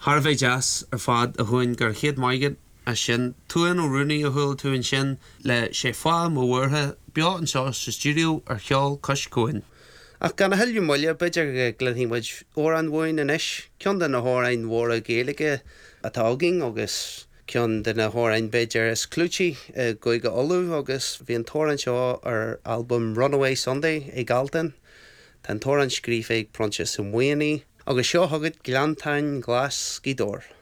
Harvey Jazz fad a chuin gur chéad maigad a sin tuan ó runúnaí a thuil tú an sin le sé fá mo bhuathe beá an seo sa studio ar cheol cos cuain. Ach gan na heilú muile beidir glenhímuid ó an bhin in isis ceann den na hárainn mhór a géalaige atáging agus ceann den na hárainn beidir is clútí goige olú agus bhí an tórann seo ar album Runaway Sunday ag Galtain. Tá tórann scríomh ag Prentice an Muoine agus seo thugad Glantain Glas Gidor.